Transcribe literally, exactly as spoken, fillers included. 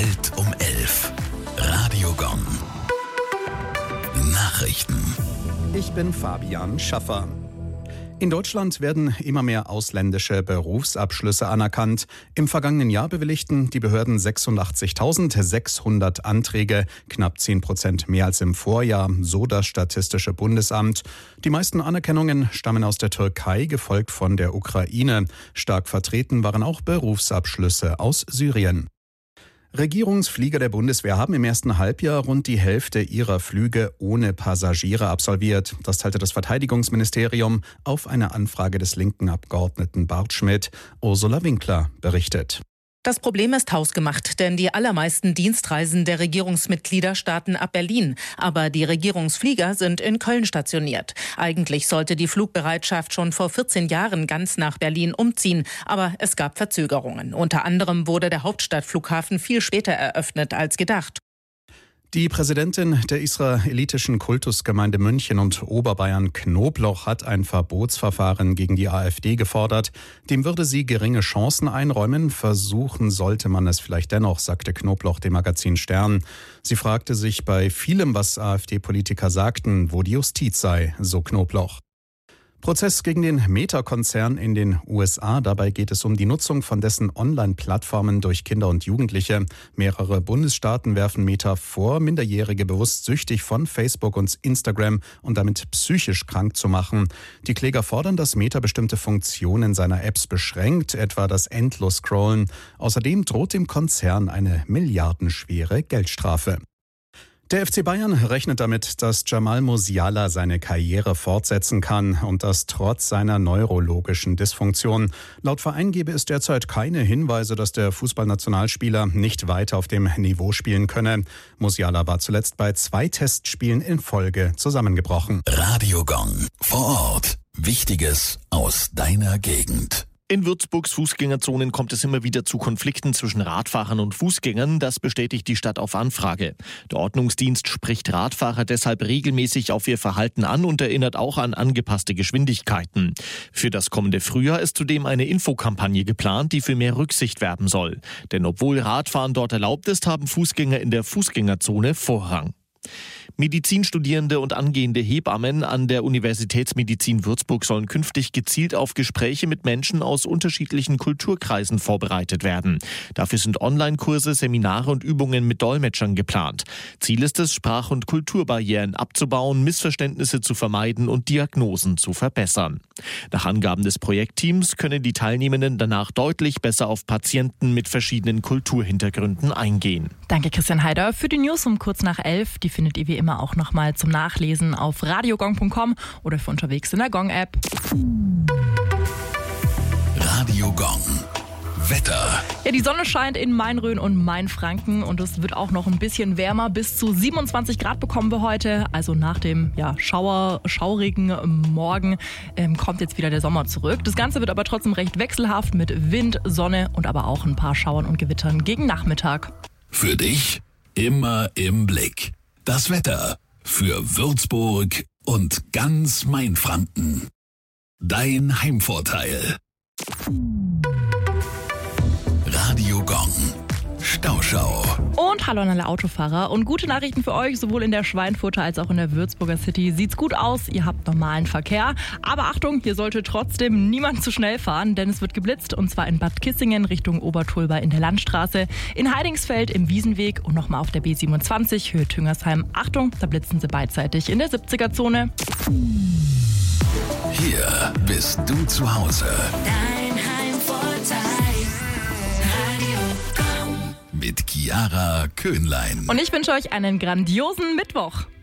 Bild um elf. Radiogong. Nachrichten. Ich bin Fabian Schaffer. In Deutschland werden immer mehr ausländische Berufsabschlüsse anerkannt. Im vergangenen Jahr bewilligten die Behörden sechsundachtzigtausendsechshundert Anträge, knapp zehn Prozent mehr als im Vorjahr, so das Statistische Bundesamt. Die meisten Anerkennungen stammen aus der Türkei, gefolgt von der Ukraine. Stark vertreten waren auch Berufsabschlüsse aus Syrien. Regierungsflieger der Bundeswehr haben im ersten Halbjahr rund die Hälfte ihrer Flüge ohne Passagiere absolviert. Das teilte das Verteidigungsministerium auf eine Anfrage des linken Abgeordneten Bart Schmidt. Ursula Winkler berichtet. Das Problem ist hausgemacht, denn die allermeisten Dienstreisen der Regierungsmitglieder starten ab Berlin. Aber die Regierungsflieger sind in Köln stationiert. Eigentlich sollte die Flugbereitschaft schon vor vierzehn Jahren ganz nach Berlin umziehen. Aber es gab Verzögerungen. Unter anderem wurde der Hauptstadtflughafen viel später eröffnet als gedacht. Die Präsidentin der israelitischen Kultusgemeinde München und Oberbayern Knobloch hat ein Verbotsverfahren gegen die AfD gefordert. Dem würde sie geringe Chancen einräumen. Versuchen sollte man es vielleicht dennoch, sagte Knobloch dem Magazin Stern. Sie fragte sich bei vielem, was AfD-Politiker sagten, wo die Justiz sei, so Knobloch. Prozess gegen den Meta-Konzern in den U S A. Dabei geht es um die Nutzung von dessen Online-Plattformen durch Kinder und Jugendliche. Mehrere Bundesstaaten werfen Meta vor, Minderjährige bewusst süchtig von Facebook und Instagram und damit psychisch krank zu machen. Die Kläger fordern, dass Meta bestimmte Funktionen seiner Apps beschränkt, etwa das Endlos-Scrollen. Außerdem droht dem Konzern eine milliardenschwere Geldstrafe. Der F C Bayern rechnet damit, dass Jamal Musiala seine Karriere fortsetzen kann und das trotz seiner neurologischen Dysfunktion. Laut Verein gebe es derzeit keine Hinweise, dass der Fußballnationalspieler nicht weiter auf dem Niveau spielen könne. Musiala war zuletzt bei zwei Testspielen in Folge zusammengebrochen. Radiogong. Vor Ort. Wichtiges aus deiner Gegend. In Würzburgs Fußgängerzonen kommt es immer wieder zu Konflikten zwischen Radfahrern und Fußgängern. Das bestätigt die Stadt auf Anfrage. Der Ordnungsdienst spricht Radfahrer deshalb regelmäßig auf ihr Verhalten an und erinnert auch an angepasste Geschwindigkeiten. Für das kommende Frühjahr ist zudem eine Infokampagne geplant, die für mehr Rücksicht werben soll. Denn obwohl Radfahren dort erlaubt ist, haben Fußgänger in der Fußgängerzone Vorrang. Medizinstudierende und angehende Hebammen an der Universitätsmedizin Würzburg sollen künftig gezielt auf Gespräche mit Menschen aus unterschiedlichen Kulturkreisen vorbereitet werden. Dafür sind Online-Kurse, Seminare und Übungen mit Dolmetschern geplant. Ziel ist es, Sprach- und Kulturbarrieren abzubauen, Missverständnisse zu vermeiden und Diagnosen zu verbessern. Nach Angaben des Projektteams können die Teilnehmenden danach deutlich besser auf Patienten mit verschiedenen Kulturhintergründen eingehen. Danke Christian Heider für die News um kurz nach elf. Die findet ihr wie immer auch nochmal zum Nachlesen auf radiogong punkt com oder für unterwegs in der Gong-App. Radiogong. Wetter. Ja, die Sonne scheint in Main-Rhön und Mainfranken und es wird auch noch ein bisschen wärmer. Bis zu siebenundzwanzig Grad bekommen wir heute. Also nach dem ja, Schauer, schaurigen Morgen ähm, kommt jetzt wieder der Sommer zurück. Das Ganze wird aber trotzdem recht wechselhaft mit Wind, Sonne und aber auch ein paar Schauern und Gewittern gegen Nachmittag. Für dich immer im Blick. Das Wetter für Würzburg und ganz Mainfranken. Dein Heimvorteil. Radiogong. Stauschau. Und hallo an alle Autofahrer und gute Nachrichten für euch, sowohl in der Schweinfurter als auch in der Würzburger City. Sieht's gut aus, ihr habt normalen Verkehr. Aber Achtung, hier sollte trotzdem niemand zu schnell fahren, denn es wird geblitzt und zwar in Bad Kissingen Richtung Obertulba in der Landstraße, in Heidingsfeld im Wiesenweg und nochmal auf der B siebenundzwanzig Höhe Tüngersheim. Achtung, da blitzen sie beidseitig in der siebziger-Zone. Hier bist du zu Hause. Dein Heimvorteil. Mit Chiara Köhnlein. Und ich wünsche euch einen grandiosen Mittwoch.